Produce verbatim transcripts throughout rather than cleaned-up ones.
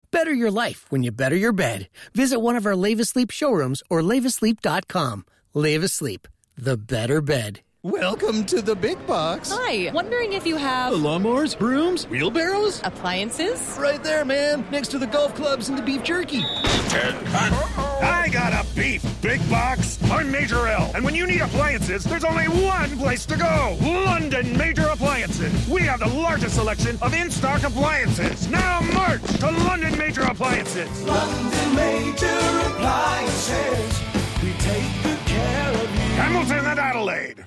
Better your life when you better your bed. Visit one of our Leva Sleep showrooms or leva sleep dot com. Leva Sleep, the better bed. Welcome to the big box. Hi, wondering if you have... lawnmowers, brooms, wheelbarrows? Appliances? Right there, man, next to the golf clubs and the beef jerky. I got a beef, big box. I'm Major L, and when you need appliances, there's only one place to go. London Major Appliances. We have the largest selection of in-stock appliances. Now march to London Major Appliances. London Major Appliances. We take good care of you. Hamilton and Adelaide.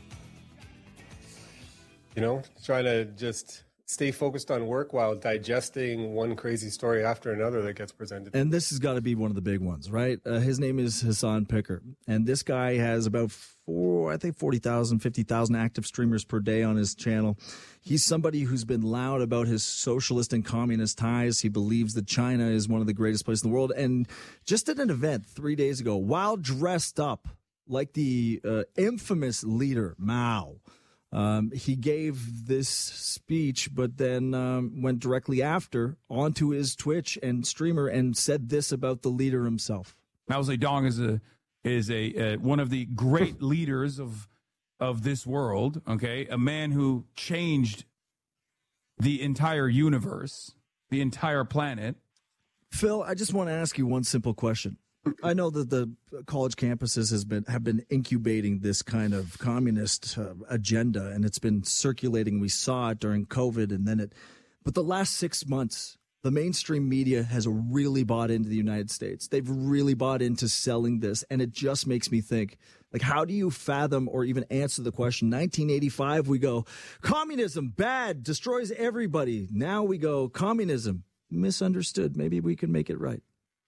You know, trying to just stay focused on work while digesting one crazy story after another that gets presented. And this has got to be one of the big ones, right? Uh, his name is Hassan Piker. And this guy has about four, I think forty thousand, fifty thousand active streamers per day on his channel. He's somebody who's been loud about his socialist and communist ties. He believes that China is one of the greatest places in the world. And just at an event three days ago, while dressed up like the uh, infamous leader Mao, Um, he gave this speech, but then um, went directly after onto his Twitch and streamer and said this about the leader himself. Mao Zedong is a is a uh, one of the great leaders of of this world. Okay, a man who changed the entire universe, the entire planet. Phil, I just want to ask you one simple question. I know that the college campuses has been have been incubating this kind of communist uh, agenda, and it's been circulating. We saw it during COVID, and then it. But the last six months, the mainstream media has really bought into the United States. They've really bought into selling this, and it just makes me think, like, how do you fathom or even answer the question? nineteen eighty-five, we go, communism, bad, destroys everybody. Now we go, communism, misunderstood. Maybe we can make it right.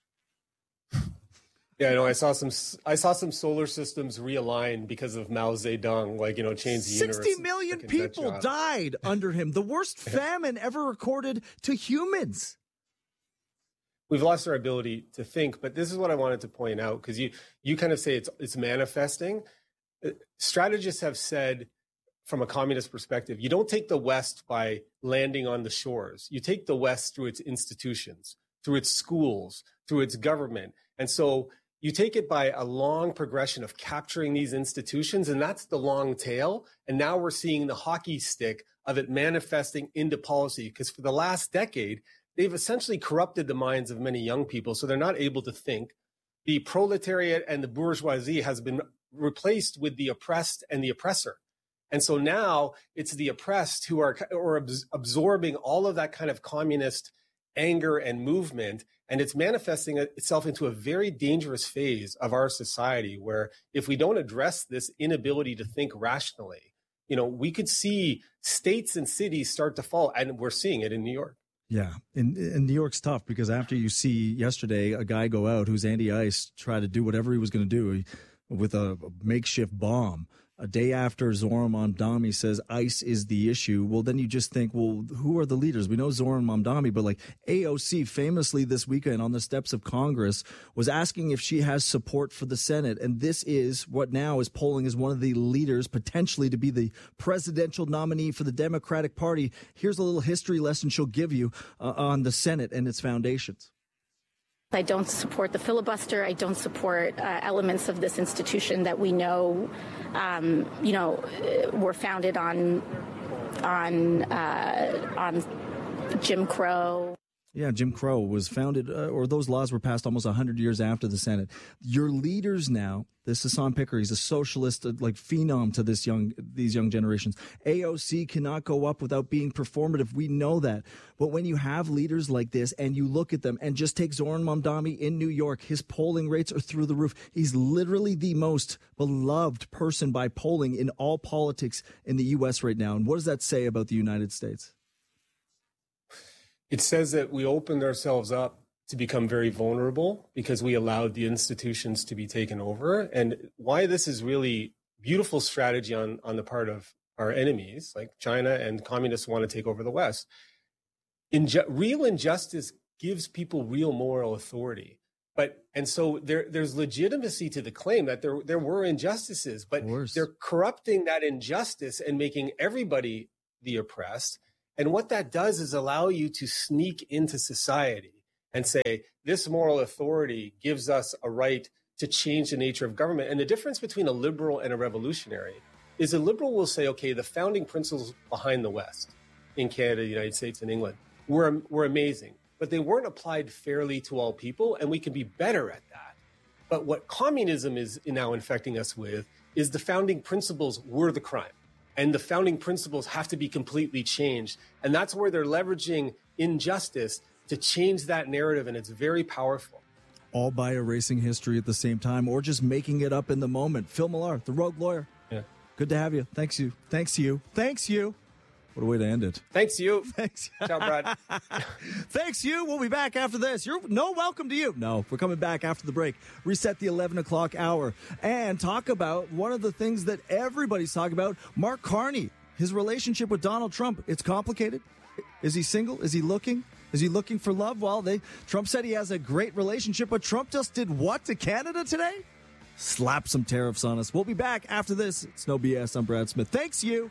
Yeah, I know. I saw some. I saw some solar systems realign because of Mao Zedong. Like, you know, change the universe. Sixty million people died under him. The worst famine ever recorded to humans. We've lost our ability to think. But this is what I wanted to point out, because you you kind of say it's it's manifesting. Strategists have said, from a communist perspective, you don't take the West by landing on the shores. You take the West through its institutions, through its schools, through its government, and so. You take it by a long progression of capturing these institutions, and that's the long tail. And now we're seeing the hockey stick of it manifesting into policy, because for the last decade, they've essentially corrupted the minds of many young people, so they're not able to think. The proletariat and the bourgeoisie has been replaced with the oppressed and the oppressor. And so now it's the oppressed who are, are absorbing all of that kind of communist anger and movement, and it's manifesting itself into a very dangerous phase of our society where if we don't address this inability to think rationally, you know, we could see states and cities start to fall, and we're seeing it in New York. Yeah, and, and New York's tough because after you see yesterday a guy go out who's anti-ICE, try to do whatever he was going to do with a makeshift bomb, a day after Zoran Mamdani says ICE is the issue, well, then you just think, well, who are the leaders? We know Zoran Mamdani, but like A O C famously this weekend on the steps of Congress was asking if she has support for the Senate. And this is what now is polling as one of the leaders potentially to be the presidential nominee for the Democratic Party. Here's a little history lesson she'll give you uh, on the Senate and its foundations. I don't support the filibuster. I don't support uh, elements of this institution that we know, um, you know, were founded on on uh, on Jim Crow. Yeah, Jim Crow was founded, uh, or those laws were passed almost one hundred years after the Senate. Your leaders now, this is Hassan Piker, he's a socialist, uh, like phenom to this young, these young generations. A O C cannot go up without being performative. We know that. But when you have leaders like this and you look at them and just take Zoran Mamdani in New York, his polling rates are through the roof. He's literally the most beloved person by polling in all politics in the U S right now. And what does that say about the United States? It says that we opened ourselves up to become very vulnerable because we allowed the institutions to be taken over. And why this is really beautiful strategy on, on the part of our enemies, like China and communists want to take over the West. Inju- real injustice gives people real moral authority. But and so there, there's legitimacy to the claim that there, there were injustices, but they're corrupting that injustice and making everybody the oppressed. And what that does is allow you to sneak into society and say, this moral authority gives us a right to change the nature of government. And the difference between a liberal and a revolutionary is a liberal will say, okay, the founding principles behind the West in Canada, the United States, and England were, were amazing, but they weren't applied fairly to all people, and we can be better at that. But what communism is now infecting us with is the founding principles were the crime, and the founding principles have to be completely changed. And that's where they're leveraging injustice to change that narrative, and it's very powerful. All by erasing history at the same time or just making it up in the moment. Phil Millar, the Rogue Lawyer. Yeah. Good to have you. Thanks you. Thanks you. Thanks you. What a way to end it. Thanks you. Thanks. Ciao, Brad. Thanks you. We'll be back after this. You're no welcome to you. No, we're coming back after the break. Reset the eleven o'clock hour and talk about one of the things that everybody's talking about, Mark Carney, his relationship with Donald Trump. It's complicated. Is he single? Is he looking? Is he looking for love? Well, they Trump said he has a great relationship, but Trump just did what to Canada today? Slap some tariffs on us. We'll be back after this. It's No B S. I'm Brad Smith. Thanks, you.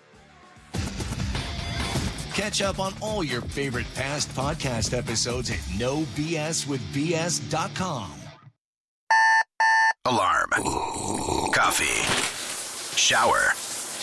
Catch up on all your favorite past podcast episodes at no b s with b s dot com. Alarm. Coffee. Shower.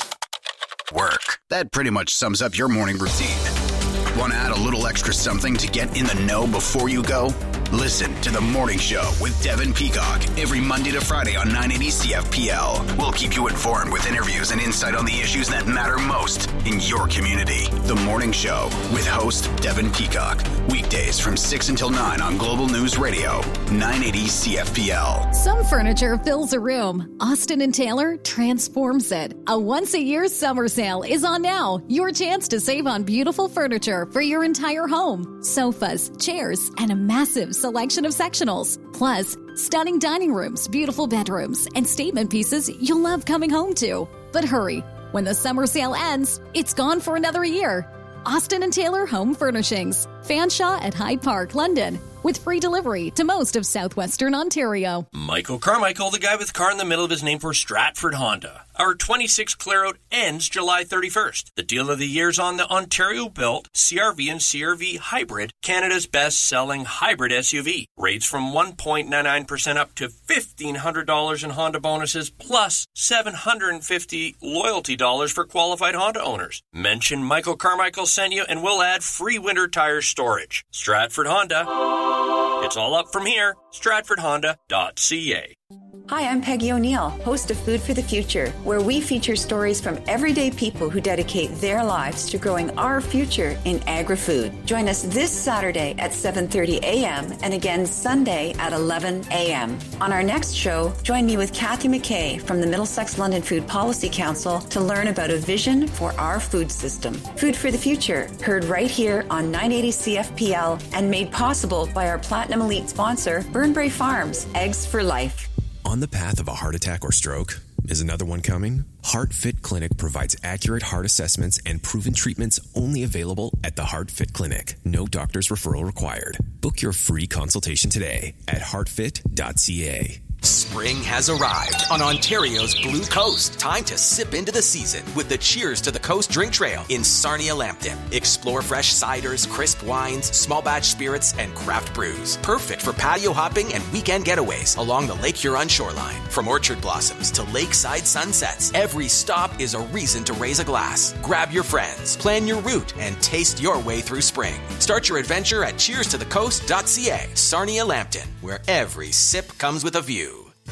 Work. That pretty much sums up your morning routine. Want to add a little extra something to get in the know before you go? Listen to The Morning Show with Devin Peacock every Monday to Friday on nine eighty C F P L. We'll keep you informed with interviews and insight on the issues that matter most in your community. The Morning Show with host Devin Peacock. Weekdays from six until nine on Global News Radio, nine eighty C F P L. Some furniture fills a room. Austin and Taylor transforms it. A once-a-year summer sale is on now. Your chance to save on beautiful furniture for your entire home. Sofas, chairs, and a massive selection of sectionals. Plus, stunning dining rooms, beautiful bedrooms, and statement pieces you'll love coming home to. But hurry, when the summer sale ends, it's gone for another year. Austin and Taylor Home Furnishings. Fanshawe at Hyde Park, London. With free delivery to most of southwestern Ontario. Michael Carmichael, the guy with car in the middle of his name for Stratford Honda. Our twenty-six clear out ends July thirty-first. The deal of the year's on the Ontario-built C R V and C R V Hybrid, Canada's best-selling hybrid S U V. Rates from one point nine nine percent up to fifteen hundred dollars in Honda bonuses, plus seven hundred fifty loyalty dollars for qualified Honda owners. Mention Michael Carmichael sent you and we'll add free winter tire storage. Stratford Honda. It's all up from here. Stratford Honda dot C A. Hi, I'm Peggy O'Neill, host of Food for the Future, where we feature stories from everyday people who dedicate their lives to growing our future in agri-food. Join us this Saturday at seven thirty a.m. and again Sunday at eleven a.m. On our next show, join me with Kathy McKay from the Middlesex London Food Policy Council to learn about a vision for our food system. Food for the Future, heard right here on nine eighty C F P L and made possible by our Platinum Elite sponsor, Burnbrae Farms, Eggs for Life. On the path of a heart attack or stroke? Is another one coming? HeartFit Clinic provides accurate heart assessments and proven treatments only available at the HeartFit Clinic. No doctor's referral required. Book your free consultation today at heart fit dot c a. Spring has arrived on Ontario's Blue Coast. Time to sip into the season with the Cheers to the Coast Drink Trail in Sarnia-Lambton. Explore fresh ciders, crisp wines, small batch spirits, and craft brews. Perfect for patio hopping and weekend getaways along the Lake Huron shoreline. From orchard blossoms to lakeside sunsets, every stop is a reason to raise a glass. Grab your friends, plan your route, and taste your way through spring. Start your adventure at cheers to the coast dot c a. Sarnia-Lambton, where every sip comes with a view.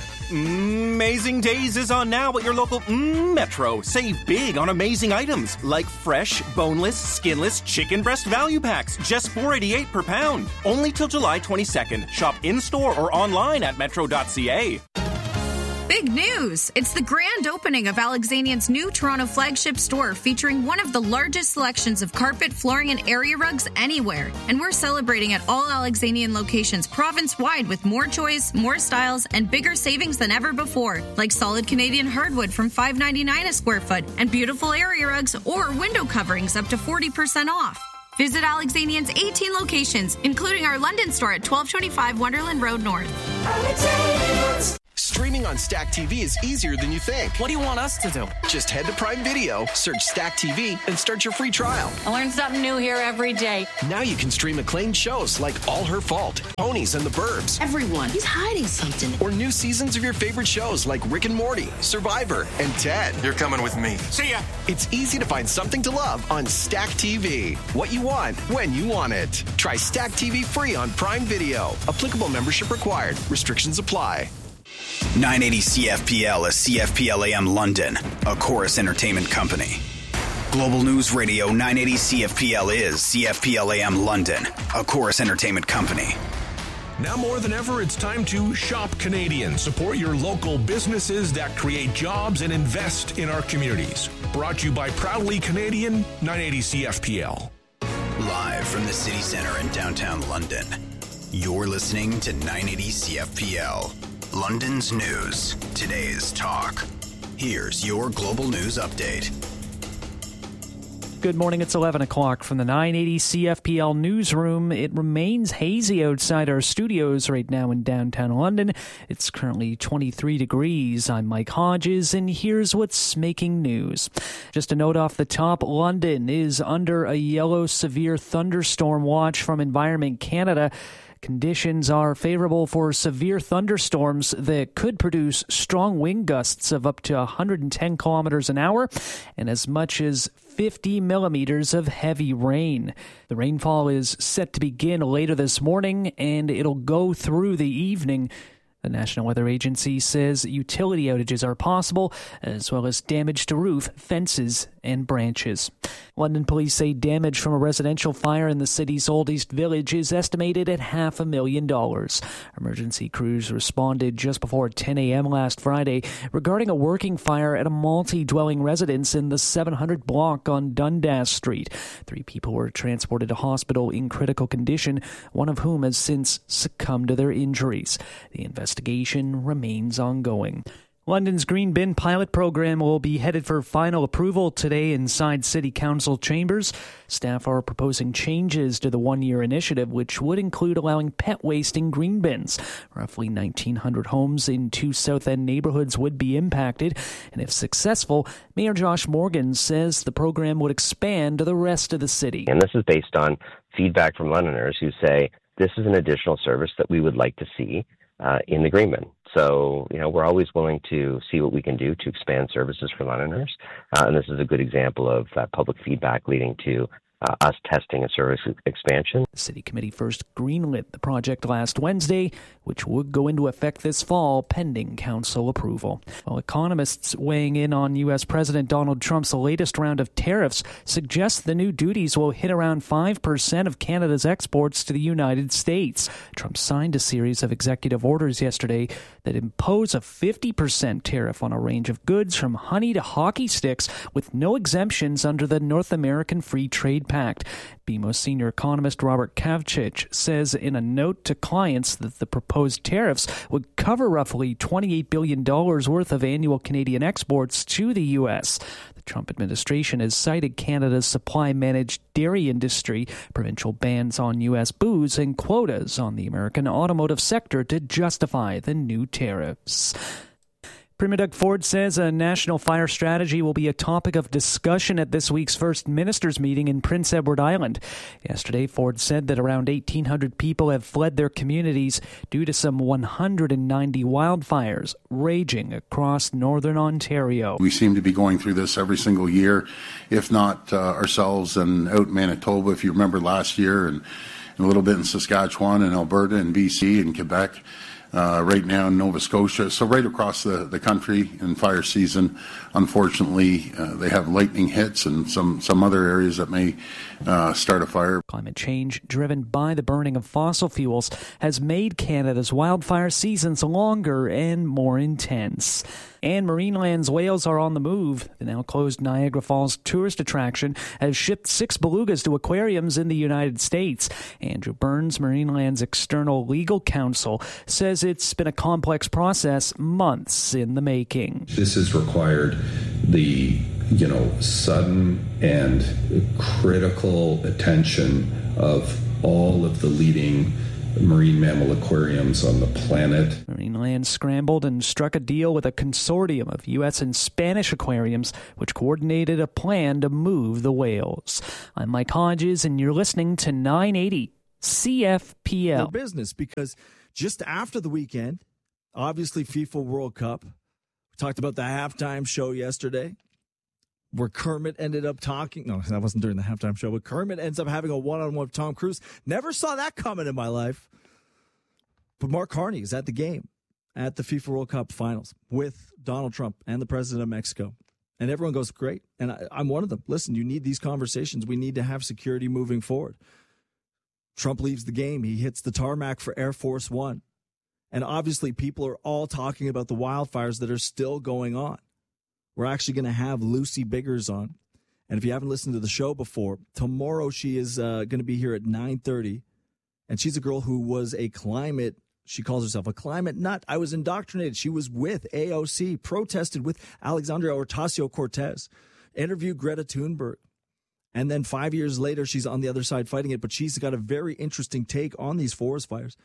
Amazing Days is on now at your local mm, Metro. Save big on amazing items like fresh, boneless, skinless chicken breast value packs, just four dollars and eighty-eight cents per pound. Only till July twenty-second. Shop in-store or online at metro dot c a. Big news! It's the grand opening of Alexanian's new Toronto flagship store featuring one of the largest selections of carpet, flooring, and area rugs anywhere. And we're celebrating at all Alexanian locations province-wide with more choice, more styles, and bigger savings than ever before, like solid Canadian hardwood from five ninety-nine a square foot and beautiful area rugs or window coverings up to forty percent off. Visit Alexanian's eighteen locations, including our London store at twelve twenty-five Wonderland Road North. Streaming on Stack T V is easier than you think. What do you want us to do? Just head to Prime Video, search Stack T V, and start your free trial. I learn something new here every day. Now you can stream acclaimed shows like All Her Fault, Ponies, and The Burbs. Everyone, he's hiding something. Or new seasons of your favorite shows like Rick and Morty, Survivor, and Ted. You're coming with me. See ya. It's easy to find something to love on Stack T V. What you want, when you want it. Try Stack T V free on Prime Video. Applicable membership required. Restrictions apply. nine eighty C F P L is C F P L A M London, a Chorus Entertainment company. Global News Radio nine eighty C F P L is C F P L A M London, a Chorus Entertainment company. Now more than ever, it's time to shop Canadian. Support your local businesses that create jobs and invest in our communities. Brought to you by Proudly Canadian, nine eighty C F P L. Live from the City Centre in downtown London, you're listening to nine eighty C F P L. London's news, today's talk. Here's your Global News Update. Good morning, it's eleven o'clock from the nine eighty C F P L newsroom. It remains hazy outside our studios right now in downtown London. It's currently twenty-three degrees. I'm Mike Hodges, and here's what's making news. Just a note off the top, London is under a yellow severe thunderstorm watch from Environment Canada. Conditions are favorable for severe thunderstorms that could produce strong wind gusts of up to one hundred ten kilometers an hour and as much as fifty millimeters of heavy rain. The rainfall is set to begin later this morning, and it'll go through the evening. The National Weather Agency says utility outages are possible, as well as damage to roof, fences, and branches. London police say damage from a residential fire in the city's Old East Village is estimated at half a million dollars. Emergency crews responded just before ten a.m. last Friday regarding a working fire at a multi-dwelling residence in the seven hundred block on Dundas Street. Three people were transported to hospital in critical condition, one of whom has since succumbed to their injuries. The investigation remains ongoing. London's Green Bin pilot program will be headed for final approval today inside City Council chambers. Staff are proposing changes to the one-year initiative, which would include allowing pet waste in green bins. Roughly nineteen hundred homes in two South End neighborhoods would be impacted, and if successful, Mayor Josh Morgan says the program would expand to the rest of the city. And this is based on feedback from Londoners who say this is an additional service that we would like to see uh, in the green bin. So, you know, we're always willing to see what we can do to expand services for Londoners. Uh, and this is a good example of uh, public feedback leading to uh, us testing a service expansion. The city committee first greenlit the project last Wednesday, which would go into effect this fall pending council approval. Well, economists weighing in on U S. President Donald Trump's latest round of tariffs suggest the new duties will hit around five percent of Canada's exports to the United States. Trump signed a series of executive orders yesterday that impose a fifty percent tariff on a range of goods from honey to hockey sticks with no exemptions under the North American Free Trade Pact. B M O senior economist Robert Kavchich says in a note to clients that the proposed tariffs would cover roughly twenty-eight billion dollars worth of annual Canadian exports to the U S. The Trump administration has cited Canada's supply-managed dairy industry, provincial bans on U S booze, and quotas on the American automotive sector to justify the new tariffs. Premier Doug Ford says a national fire strategy will be a topic of discussion at this week's First Ministers meeting in Prince Edward Island. Yesterday, Ford said that around eighteen hundred people have fled their communities due to some one hundred ninety wildfires raging across northern Ontario. We seem to be going through this every single year, if not uh, ourselves and out in Manitoba, if you remember last year, and, and a little bit in Saskatchewan and Alberta and B C and Quebec. Uh, right now in Nova Scotia, so right across the, the country in fire season, unfortunately, uh, they have lightning hits and some, some other areas that may uh, start a fire. Climate change, driven by the burning of fossil fuels, has made Canada's wildfire seasons longer and more intense. And Marineland's whales are on the move. The now-closed Niagara Falls tourist attraction has shipped six belugas to aquariums in the United States. Andrew Burns, Marineland's external legal counsel, says it's been a complex process, months in the making. This has required the, you know, sudden and critical attention of all of the leading marine mammal aquariums on the planet. Marine Land scrambled and struck a deal with a consortium of U S and Spanish aquariums, which coordinated a plan to move the whales. I'm Mike Hodges, and you're listening to nine eighty C F P L. Business, because just after the weekend, obviously FIFA World Cup, we talked about the halftime show yesterday, where Kermit ended up talking. No, that wasn't during the halftime show, but Kermit ends up having a one-on-one with Tom Cruise. Never saw that coming in my life. But Mark Carney is at the game at the FIFA World Cup finals with Donald Trump and the president of Mexico. And everyone goes, great. And I, I'm one of them. Listen, you need these conversations. We need to have security moving forward. Trump leaves the game. He hits the tarmac for Air Force One. And obviously people are all talking about the wildfires that are still going on. We're actually going to have Lucy Biggers on. And if you haven't listened to the show before, tomorrow she is uh, going to be here at nine thirty. And she's a girl who was a climate, she calls herself a climate nut. I was indoctrinated. She was with A O C, protested with Alexandria Ocasio-Cortez, interviewed Greta Thunberg. And then five years later, she's on the other side fighting it. But she's got a very interesting take on these forest fires.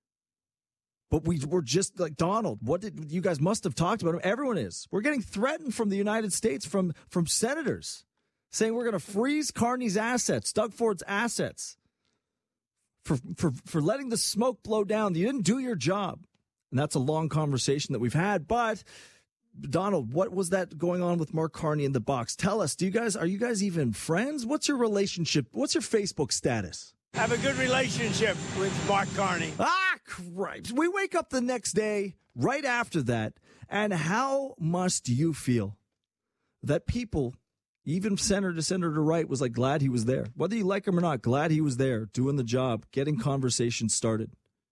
But we were just like, Donald, what did you guys must have talked about him? Everyone is. We're getting threatened from the United States, from, from senators, saying we're going to freeze Carney's assets, Doug Ford's assets, for, for, for letting the smoke blow down. You didn't do your job. And that's a long conversation that we've had. But Donald, what was that going on with Mark Carney in the box? Tell us, do you guys, are you guys even friends? What's your relationship? What's your Facebook status? I have a good relationship with Mark Carney. Ah, cripes. We wake up the next day right after that, and how must you feel that people, even Senator to Senator Wright, was like glad he was there? Whether you like him or not, glad he was there, doing the job, getting conversations started.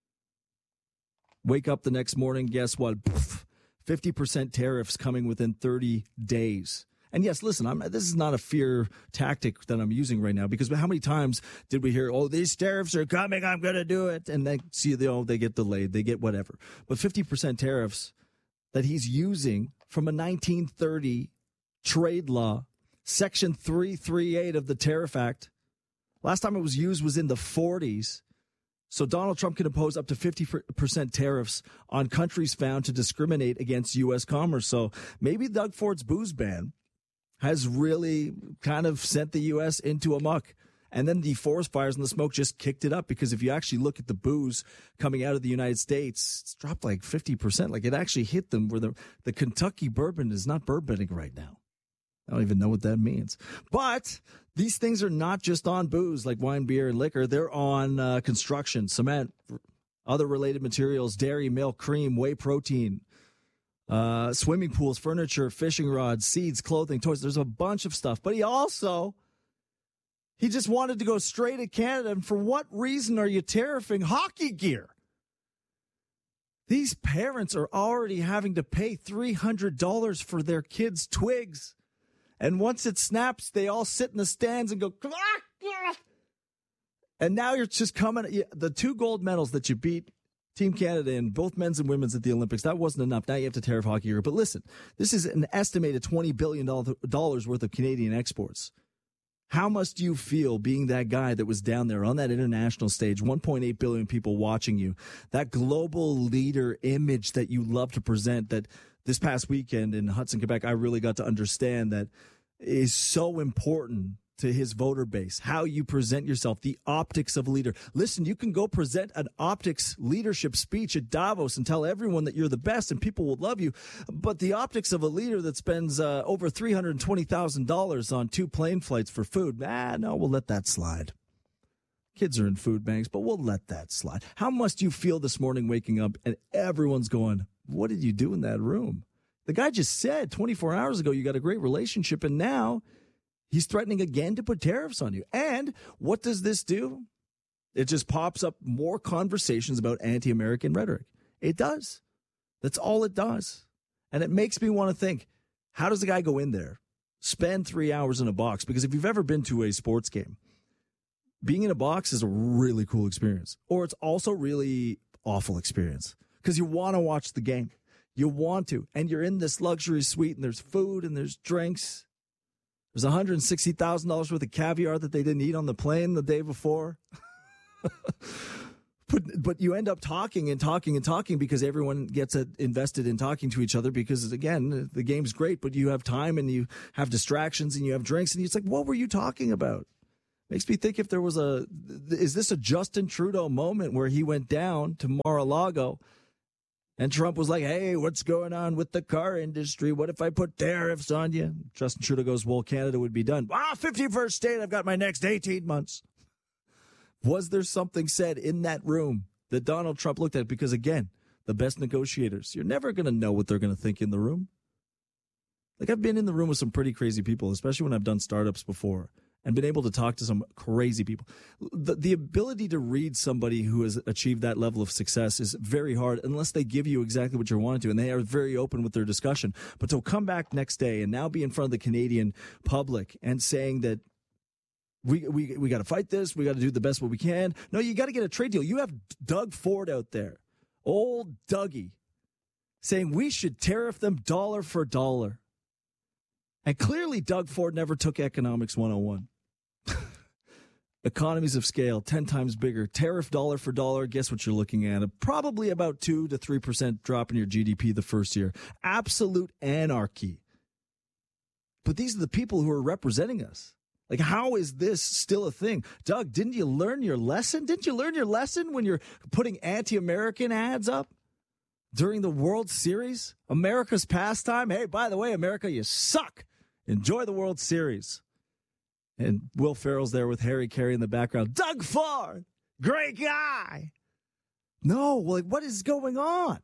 Wake up the next morning, guess what? fifty percent tariffs coming within thirty days. And yes, listen, I'm, this is not a fear tactic that I'm using right now, because how many times did we hear, oh, these tariffs are coming, I'm going to do it. And then see, they, oh, they get delayed, they get whatever. But fifty percent tariffs that he's using from a nineteen thirty trade law, Section three thirty-eight of the Tariff Act. Last time it was used was in the forties. So Donald Trump can impose up to fifty percent tariffs on countries found to discriminate against U S commerce. So maybe Doug Ford's booze ban has really kind of sent the U S into a muck. And then the forest fires and the smoke just kicked it up, because if you actually look at the booze coming out of the United States, it's dropped like fifty percent. Like it actually hit them where the, the Kentucky bourbon is not bourboning right now. I don't even know what that means. But these things are not just on booze like wine, beer, and liquor. They're on uh, construction, cement, other related materials, dairy, milk, cream, whey protein, uh, swimming pools, furniture, fishing rods, seeds, clothing, toys. There's a bunch of stuff. But he also, he just wanted to go straight at Canada. And for what reason are you tariffing hockey gear? These parents are already having to pay three hundred dollars for their kids' twigs. And once it snaps, they all sit in the stands and go, ah! And now you're just coming. The two gold medals that you beat Team Canada in, both men's and women's at the Olympics, that wasn't enough. Now you have to tariff hockey gear. But listen, this is an estimated twenty billion dollars worth of Canadian exports. How must you feel being that guy that was down there on that international stage, one point eight billion people watching you, that global leader image that you love to present, that this past weekend in Hudson, Quebec, I really got to understand that is so important to his voter base, how you present yourself, the optics of a leader. Listen, you can go present an optics leadership speech at Davos and tell everyone that you're the best and people will love you. But the optics of a leader that spends uh, over three hundred twenty thousand dollars on two plane flights for food, ah, no, we'll let that slide. Kids are in food banks, but we'll let that slide. How must you feel this morning waking up and everyone's going, what did you do in that room? The guy just said twenty-four hours ago you got a great relationship, and now he's threatening again to put tariffs on you. And what does this do? It just pops up more conversations about anti-American rhetoric. It does. That's all it does. And it makes me want to think, how does the guy go in there, spend three hours in a box? Because if you've ever been to a sports game, being in a box is a really cool experience. Or it's also really awful experience because you want to watch the game. You want to. And you're in this luxury suite and there's food and there's drinks. There's one hundred sixty thousand dollars worth of caviar that they didn't eat on the plane the day before. But but you end up talking and talking and talking because everyone gets invested in talking to each other because, again, the game's great, but you have time and you have distractions and you have drinks. And it's like, what were you talking about? Makes me think if there was a, is this a Justin Trudeau moment where he went down to Mar-a-Lago and Trump was like, hey, what's going on with the car industry? What if I put tariffs on you? Justin Trudeau goes, well, Canada would be done. Wow, fifty-first state, I've got my next eighteen months. Was there something said in that room that Donald Trump looked at? Because, again, the best negotiators, you're never going to know what they're going to think in the room. Like, I've been in the room with some pretty crazy people, especially when I've done startups before, and been able to talk to some crazy people. The, the ability to read somebody who has achieved that level of success is very hard unless they give you exactly what you're wanting to, and they are very open with their discussion. But to come back next day and now be in front of the Canadian public and saying that, We we we got to fight this. We got to do the best what we can. No, you got to get a trade deal. You have Doug Ford out there, old Dougie, saying we should tariff them dollar for dollar. And clearly Doug Ford never took Economics one oh one. Economies of scale, ten times bigger. Tariff dollar for dollar. Guess what you're looking at? Probably about two to three percent drop in your G D P the first year. Absolute anarchy. But these are the people who are representing us. Like, how is this still a thing? Doug, didn't you learn your lesson? Didn't you learn your lesson when you're putting anti-American ads up during the World Series? America's pastime. Hey, by the way, America, you suck. Enjoy the World Series. And Will Ferrell's there with Harry Carey in the background. Doug Ford, great guy. No, like, what is going on?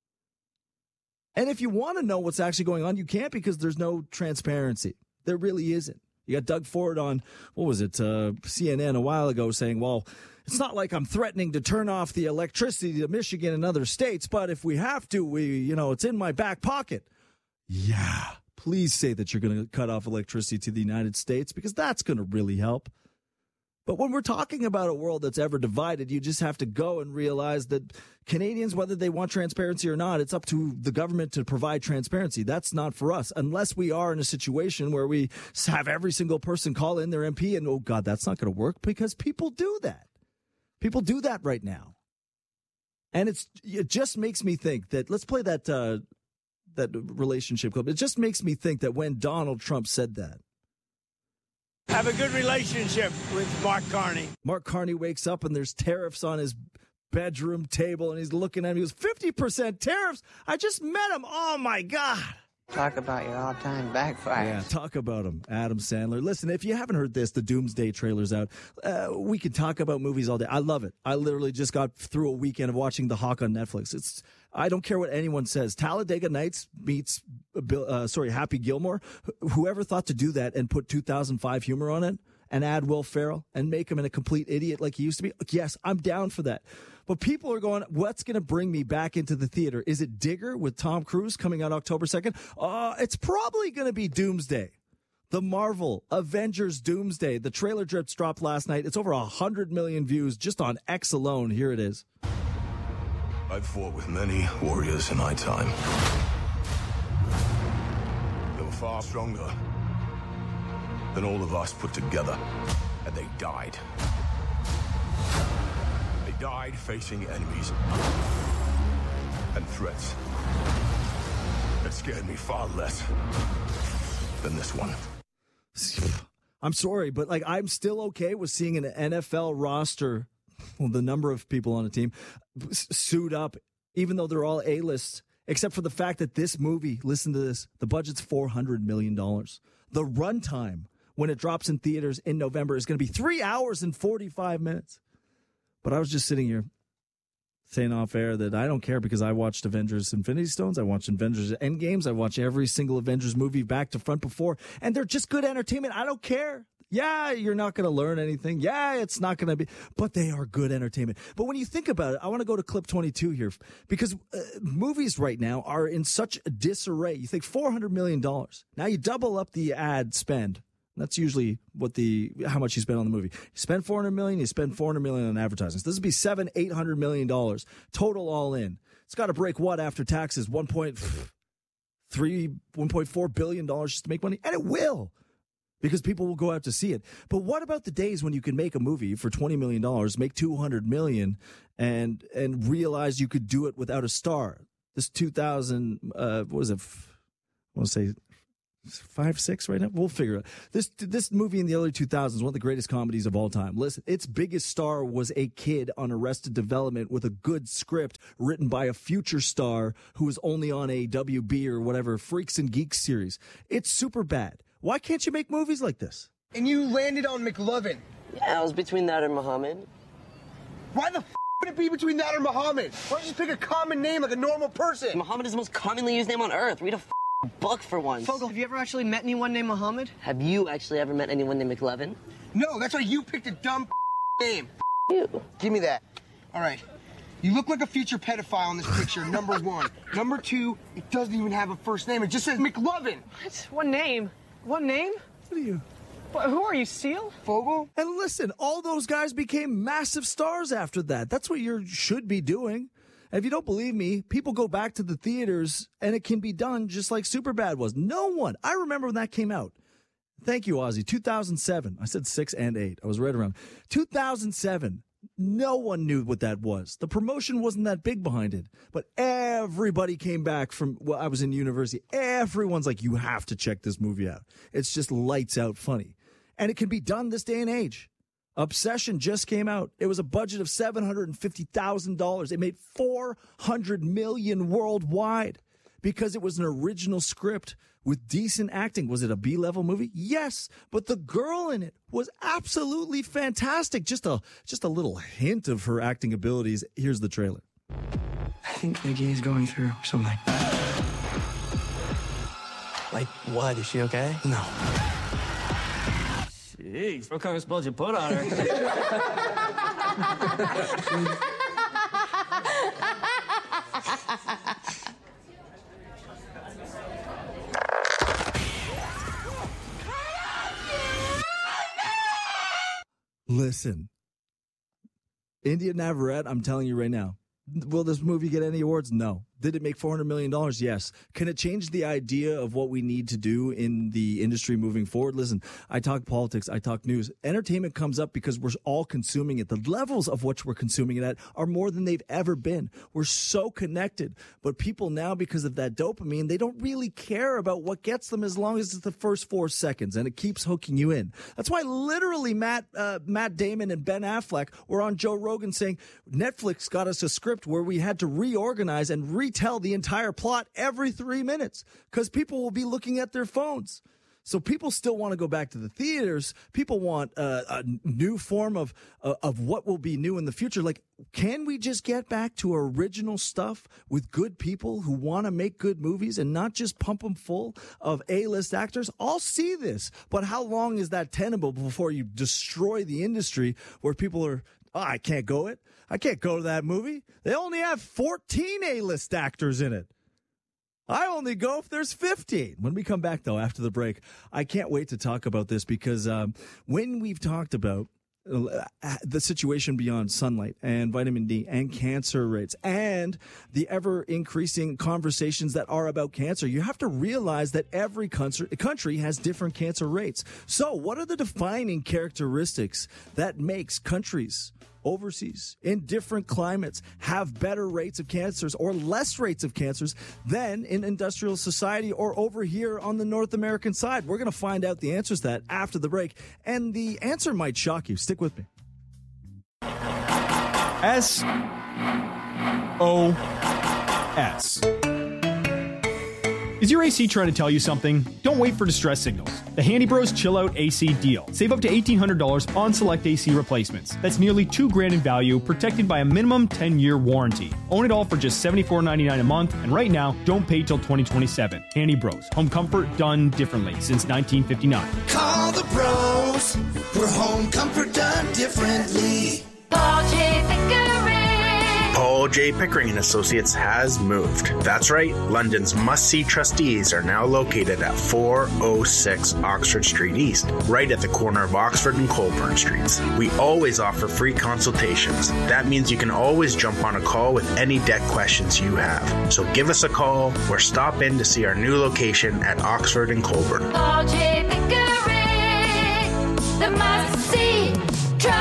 And if you want to know what's actually going on, you can't because there's no transparency. There really isn't. You got Doug Ford on, what was it, uh, C N N a while ago saying, well, it's not like I'm threatening to turn off the electricity to Michigan and other states, but if we have to, we, you know, it's in my back pocket. Yeah, please say that you're going to cut off electricity to the United States because that's going to really help. But when we're talking about a world that's ever divided, you just have to go and realize that Canadians, whether they want transparency or not, it's up to the government to provide transparency. That's not for us, unless we are in a situation where we have every single person call in their M P and, oh, God, that's not going to work because people do that. People do that right now. And it's it just makes me think that, let's play that, uh, that relationship clip. It just makes me think that when Donald Trump said that, have a good relationship with Mark Carney. Mark Carney wakes up and there's tariffs on his bedroom table and he's looking at him. He goes, fifty percent tariffs? I just met him. Oh, my God. Talk about your all-time backfires. Yeah, talk about him, Adam Sandler. Listen, if you haven't heard this, the Doomsday trailer's out. Uh, we can talk about movies all day. I love it. I literally just got through a weekend of watching The Hawk on Netflix. It's I don't care what anyone says. Talladega Nights meets, uh, sorry, Happy Gilmore. Wh- whoever thought to do that and put two thousand five humor on it and add Will Ferrell and make him a complete idiot like he used to be? Yes, I'm down for that. But people are going, what's going to bring me back into the theater? Is it Digger with Tom Cruise coming out October second? Uh, it's probably going to be Doomsday. The Marvel Avengers Doomsday. The trailer drips dropped last night. It's over one hundred million views just on X alone. Here it is. I've fought with many warriors in my time. They were far stronger than all of us put together, and they died. They died facing enemies and threats that scared me far less than this one. I'm sorry, but like I'm still okay with seeing an N F L roster, well, the number of people on a team, suit up, even though they're all A-lists, except for the fact that this movie, listen to this, the budget's four hundred million dollars. The runtime when it drops in theaters in November is going to be three hours and forty-five minutes. But I was just sitting here saying off air that I don't care because I watched Avengers Infinity Stones. I watched Avengers Endgames. I watched every single Avengers movie back to front before, and they're just good entertainment. I don't care. Yeah, you're not going to learn anything. Yeah, it's not going to be, but they are good entertainment. But when you think about it, I want to go to clip twenty-two here because uh, movies right now are in such disarray. You think four hundred million dollars. Now you double up the ad spend. That's usually what the how much you spend on the movie. You spend four hundred million dollars, you spend four hundred million dollars on advertising. So this would be seven, eight hundred million dollars total all in. It's got to break what after taxes? one point three, one point four billion dollars just to make money, and it will. because people will go out to see it. But what about the days when you can make a movie for twenty million dollars, make two hundred million dollars, and and realize you could do it without a star? This two thousand, uh, what was it? I want to say five, six right now? We'll figure it out. This, this movie in the early two thousands, one of the greatest comedies of all time. Listen, its biggest star was a kid on Arrested Development with a good script written by a future star who was only on a W B or whatever, Freaks and Geeks series. It's super bad. Why can't you make movies like this? And you landed on McLovin. Yeah, I was between that and Muhammad. Why the f*** would it be between that or Muhammad? Why don't you just pick a common name like a normal person? Muhammad is the most commonly used name on Earth. Read a f*** book for once. Fogel, have you ever actually met anyone named Muhammad? Have you actually ever met anyone named McLovin? No, that's why you picked a dumb name. You. Give me that. All right. You look like a future pedophile in this picture, number one. Number two, it doesn't even have a first name. It just says McLovin. What? One name? One name? What are you? What, who are you, Seal? Fogel? And listen, all those guys became massive stars after that. That's what you should be doing. And if you don't believe me, people go back to the theaters, and it can be done just like Superbad was. No one. I remember when that came out. Thank you, Ozzy. two thousand seven. I said six and eight. I was right around. two thousand seven. No one knew what that was. The promotion wasn't that big behind it. But everybody came back from, well, I was in university. Everyone's like, you have to check this movie out. It's just lights out funny. And it can be done this day and age. Obsession just came out. It was a budget of seven hundred fifty thousand dollars. It made four hundred million dollars worldwide because it was an original script with decent acting. Was it a B-level movie? Yes, but the girl in it was absolutely fantastic. Just a just a little hint of her acting abilities. Here's the trailer. I think Nikki is going through something. Like what? Is she okay? No. Jeez, what kind of spells you put on her? Listen, India Navarrete, I'm telling you right now, will this movie get any awards? No. Did it make four hundred million dollars? Yes. Can it change the idea of what we need to do in the industry moving forward? Listen, I talk politics, I talk news. Entertainment comes up because we're all consuming it. The levels of which we're consuming it at are more than they've ever been. We're so connected. But people now, because of that dopamine, they don't really care about what gets them as long as it's the first four seconds, and it keeps hooking you in. That's why literally Matt, uh, Matt Damon and Ben Affleck were on Joe Rogan saying Netflix got us a script where we had to reorganize and re tell the entire plot every three minutes because people will be looking at their phones. So people still want to go back to the theaters. People want uh, a new form of uh, of what will be new in the future. Like, can we just get back to original stuff with good people who want to make good movies and not just pump them full of A-list actors? I'll see this, but how long is that tenable before you destroy the industry where people are, oh, I can't go it. I can't go to that movie. They only have fourteen A-list actors in it. I only go if there's fifteen. When we come back, though, after the break, I can't wait to talk about this because um, when we've talked about uh, the situation beyond sunlight and vitamin D and cancer rates and the ever-increasing conversations that are about cancer, you have to realize that every country has different cancer rates. So what are the defining characteristics that makes countries overseas in different climates have better rates of cancers or less rates of cancers than in industrial society or over here on the North American side? We're going to find out the answers to that after the break, and the answer might shock you. Stick with me. S O S. Is your A C trying to tell you something? Don't wait for distress signals. The Handy Bros Chill Out A C deal. Save up to eighteen hundred dollars on select A C replacements. That's nearly two grand in value, protected by a minimum ten-year warranty. Own it all for just seventy-four ninety-nine a month, and right now, don't pay till twenty twenty-seven. Handy Bros. Home comfort done differently since nineteen fifty-nine. Call the bros for home comfort done differently. Paul J. Pickering. Paul J. Pickering and Associates has moved. That's right, London's must-see trustees are now located at four oh six Oxford Street East, right at the corner of Oxford and Colburn Streets. We always offer free consultations. That means you can always jump on a call with any debt questions you have. So give us a call or stop in to see our new location at Oxford and Colburn. Paul J. Pickering.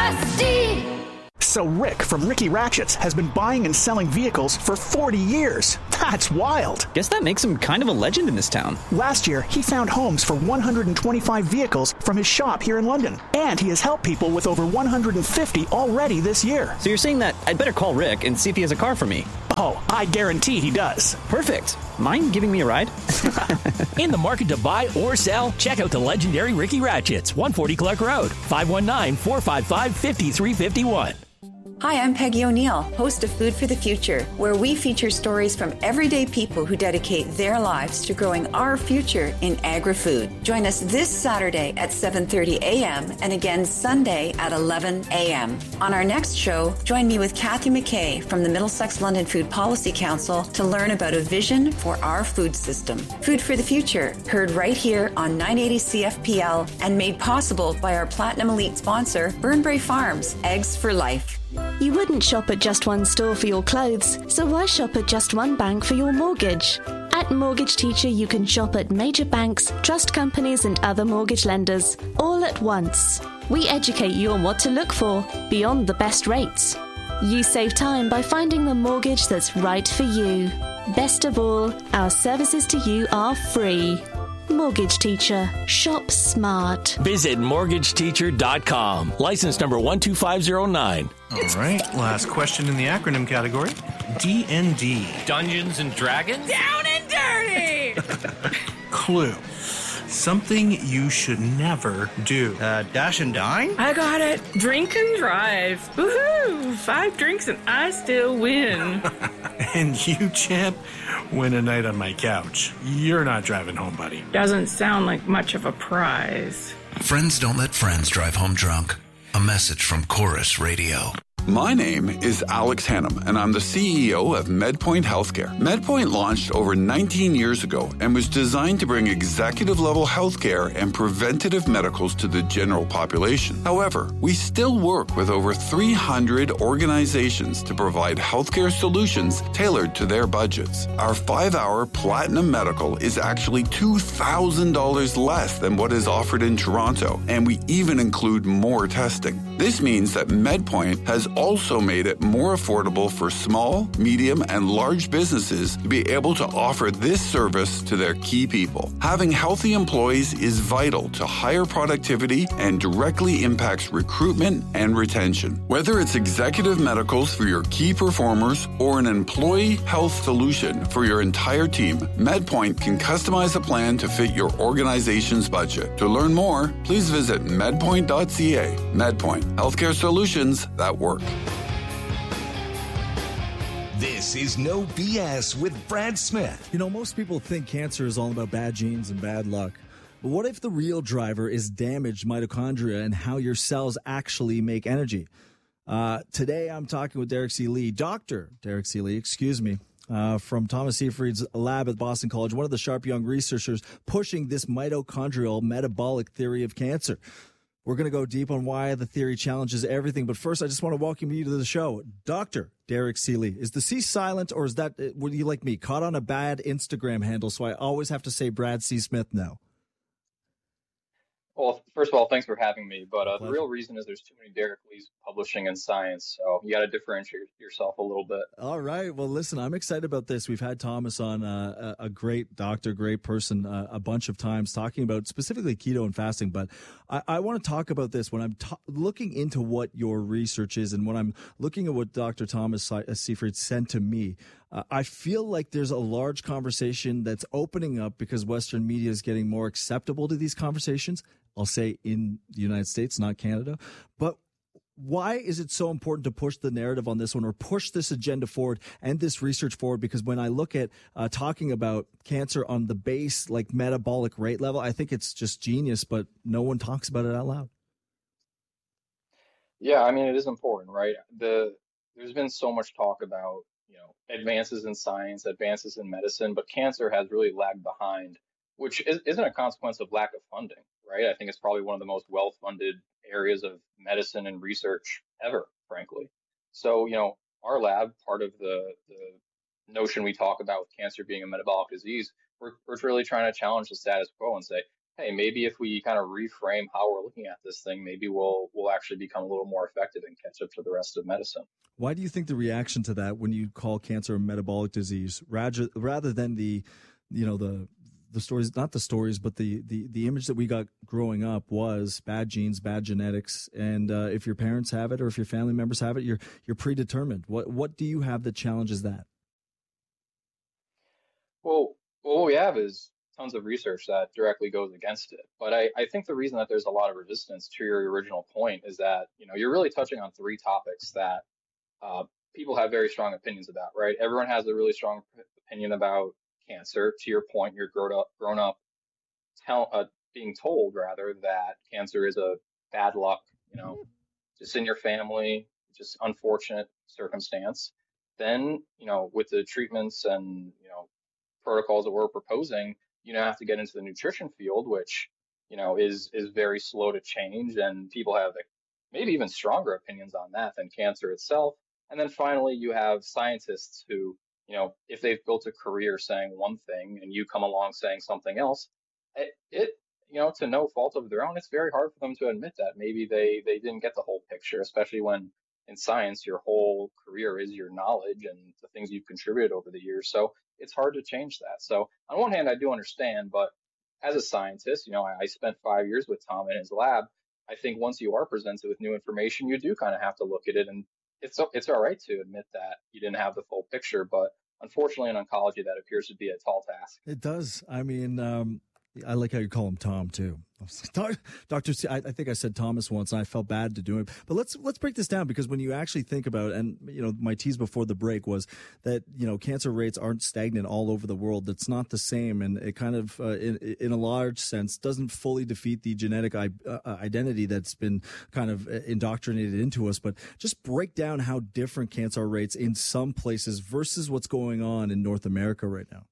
Trusty. So Rick from Ricky Ratchets has been buying and selling vehicles for forty years. That's wild. Guess that makes him kind of a legend in this town. Last year, he found homes for one hundred twenty-five vehicles from his shop here in London. And he has helped people with over one hundred fifty already this year. So you're saying that I'd better call Rick and see if he has a car for me? Oh, I guarantee he does. Perfect. Mind giving me a ride? In the market to buy or sell? Check out the legendary Ricky Ratchets, one forty Clark Road, five one nine, four five five, five three five one. Hi, I'm Peggy O'Neill, host of Food for the Future, where we feature stories from everyday people who dedicate their lives to growing our future in agri-food. Join us this Saturday at seven thirty a.m. and again Sunday at eleven a.m. On our next show, join me with Kathy McKay from the Middlesex London Food Policy Council to learn about a vision for our food system. Food for the Future, heard right here on nine eighty C F P L and made possible by our Platinum Elite sponsor, Burnbrae Farms, Eggs for Life. You wouldn't shop at just one store for your clothes, so why shop at just one bank for your mortgage? At Mortgage Teacher, you can shop at major banks, trust companies, and other mortgage lenders, all at once. We educate you on what to look for, beyond the best rates. You save time by finding the mortgage that's right for you. Best of all, our services to you are free. Mortgage Teacher. Shop smart. Visit mortgage teacher dot com. License number one two five zero nine. All right, last question in the acronym category. D and D. Dungeons and Dragons? Down and dirty! Clue. Something you should never do. Uh, dash and dine? I got it. Drink and drive. Woohoo! Five drinks and I still win. And you, champ, win a night on my couch. You're not driving home, buddy. Doesn't sound like much of a prize. Friends don't let friends drive home drunk. A message from Chorus Radio. My name is Alex Hannum, and I'm the C E O of MedPoint Healthcare. MedPoint launched over nineteen years ago and was designed to bring executive-level healthcare and preventative medicals to the general population. However, we still work with over three hundred organizations to provide healthcare solutions tailored to their budgets. Our five-hour Platinum Medical is actually two thousand dollars less than what is offered in Toronto, and we even include more testing. This means that MedPoint has also made it more affordable for small, medium, and large businesses to be able to offer this service to their key people. Having healthy employees is vital to higher productivity and directly impacts recruitment and retention. Whether it's executive medicals for your key performers or an employee health solution for your entire team, MedPoint can customize a plan to fit your organization's budget. To learn more, please visit medpoint dot c a. MedPoint, healthcare solutions that work. This is No B S with Brad Smith. You know, most people think cancer is all about bad genes and bad luck. But what if the real driver is damaged mitochondria and how your cells actually make energy? Uh, today, I'm talking with Derek C. Lee, Doctor Derek C. Lee, excuse me, uh, from Thomas Seyfried's lab at Boston College, one of the sharp young researchers pushing this mitochondrial metabolic theory of cancer. We're going to go deep on why the theory challenges everything. But first, I just want to welcome you to the show. Doctor Derek C. Lee. Is the C silent, or is that, were you like me, caught on a bad Instagram handle, so I always have to say Brad C. Smith now? Well, first of all, thanks for having me. But uh, the real reason is there's too many Derek Lees publishing in science, so you got to differentiate yourself a little bit. All right. Well, listen, I'm excited about this. We've had Thomas on, uh, a great doctor, great person, uh, a bunch of times talking about specifically keto and fasting. But I, I want to talk about this when I'm ta- looking into what your research is and when I'm looking at what Doctor Thomas Seyfried sent to me. Uh, I feel like there's a large conversation that's opening up because Western media is getting more acceptable to these conversations. I'll say in the United States, not Canada. But why is it so important to push the narrative on this one or push this agenda forward and this research forward? Because when I look at uh, talking about cancer on the base, like metabolic rate level, I think it's just genius, but no one talks about it out loud. Yeah, I mean, it is important, right? The There's been so much talk about, you know, advances in science, advances in medicine, but cancer has really lagged behind, which is, isn't a consequence of lack of funding, right? I think it's probably one of the most well-funded areas of medicine and research ever, frankly. So, you know, our lab, part of the, the notion we talk about with cancer being a metabolic disease, we're, we're really trying to challenge the status quo and say, hey, maybe if we kind of reframe how we're looking at this thing, maybe we'll we'll actually become a little more effective and catch up to the rest of medicine. Why do you think the reaction to that when you call cancer a metabolic disease rather rather than the, you know, the the stories, not the stories, but the the the image that we got growing up was bad genes, bad genetics, and uh, if your parents have it or if your family members have it, you're you're predetermined. What what do you have that challenges that? Well, what we have is tons of research that directly goes against it. But I, I think the reason that there's a lot of resistance to your original point is that, you know, you're really touching on three topics that uh, people have very strong opinions about, right? Everyone has a really strong opinion about cancer. To your point, you're grown up, grown up tell, uh, being told, rather, that cancer is a bad luck, you know, just in your family, just unfortunate circumstance. Then, you know, with the treatments and, you know, protocols that we're proposing, you now have to get into the nutrition field, which, you know, is is very slow to change, and people have like, maybe even stronger opinions on that than cancer itself. And then finally, you have scientists who, you know, if they've built a career saying one thing and you come along saying something else, it, it you know, to no fault of their own, it's very hard for them to admit that maybe they they didn't get the whole picture, especially when in science your whole career is your knowledge and the things you've contributed over the years. So it's hard to change that. So on one hand, I do understand, but as a scientist, you know, I, I spent five years with Tom in his lab. I think once you are presented with new information, you do kind of have to look at it, and it's it's all right to admit that you didn't have the full picture. But unfortunately, in oncology, that appears to be a tall task. It does. I mean, um, I like how you call him Tom too. I was like, Doctor C, I, I think I said Thomas once, and I felt bad to do it. But let's let's break this down, because when you actually think about, and you know, my tease before the break was that, you know, cancer rates aren't stagnant all over the world. That's not the same, and it kind of, uh, in, in a large sense, doesn't fully defeat the genetic I, uh, identity that's been kind of indoctrinated into us. But just break down how different cancer rates in some places versus what's going on in North America right now.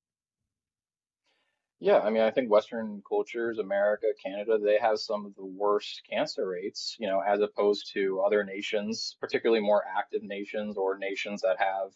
Yeah, I mean, I think Western cultures, America, Canada, they have some of the worst cancer rates, you know, as opposed to other nations, particularly more active nations or nations that have,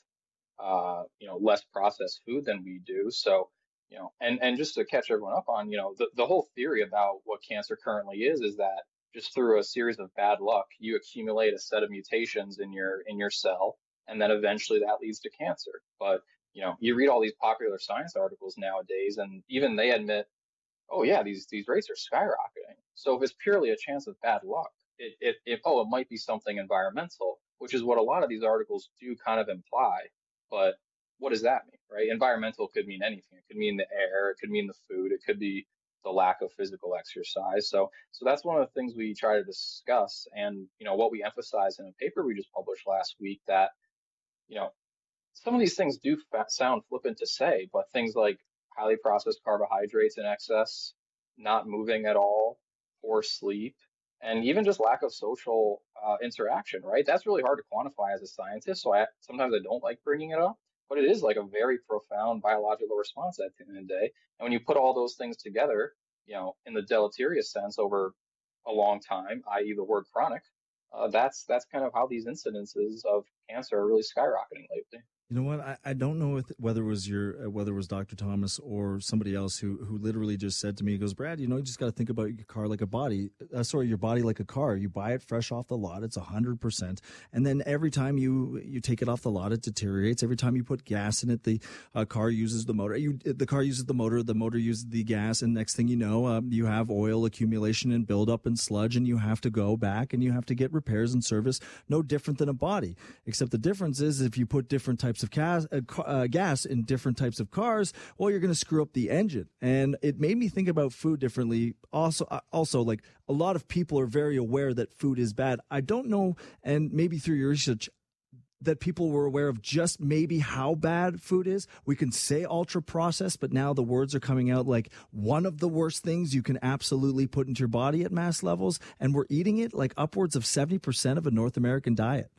uh, you know, less processed food than we do. So, you know, and, and just to catch everyone up on, you know, the, the whole theory about what cancer currently is, is that just through a series of bad luck, you accumulate a set of mutations in your in your cell, and then eventually that leads to cancer. But you know, you read all these popular science articles nowadays, and even they admit, oh yeah, these these rates are skyrocketing. So if it's purely a chance of bad luck, it, it, it oh, it might be something environmental, which is what a lot of these articles do kind of imply. But what does that mean, right? Environmental could mean anything. It could mean the air, it could mean the food, it could be the lack of physical exercise. So so that's one of the things we try to discuss, and you know, what we emphasize in a paper we just published last week, that, you know, some of these things do sound flippant to say, but things like highly processed carbohydrates in excess, not moving at all, poor sleep, and even just lack of social uh, interaction, right? That's really hard to quantify as a scientist, so I sometimes I don't like bringing it up, but it is like a very profound biological response at the end of the day. And when you put all those things together, you know, in the deleterious sense over a long time, that is the word chronic, uh, that's that's kind of how these incidences of cancer are really skyrocketing lately. You know what? I, I don't know if, whether it was your uh, whether it was Doctor Thomas or somebody else who who literally just said to me, he goes, Brad, you know, you just got to think about your car like a body. Uh, sorry, your body like a car. You buy it fresh off the lot, it's a hundred percent, and then every time you you take it off the lot, it deteriorates. Every time you put gas in it, the uh, car uses the motor. You the car uses the motor. The motor uses the gas, and next thing you know, um, you have oil accumulation and buildup and sludge, and you have to go back and you have to get repairs and service. No different than a body, except the difference is if you put different types of gas, uh, uh, gas in different types of cars, well, you're going to screw up the engine. And it made me think about food differently. Also, uh, also, like a lot of people are very aware that food is bad. I don't know, and maybe through your research, that people were aware of just maybe how bad food is. We can say ultra processed, but now the words are coming out like one of the worst things you can absolutely put into your body at mass levels, and we're eating it like upwards of seventy percent of a North American diet.